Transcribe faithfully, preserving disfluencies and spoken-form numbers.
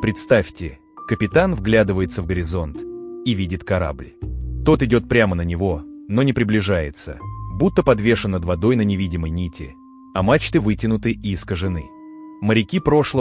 Представьте, капитан вглядывается в горизонт и видит корабль. Тот идет прямо на него, но не приближается, будто подвешен над водой на невидимой нити, а мачты вытянуты и искажены. Моряки прошлого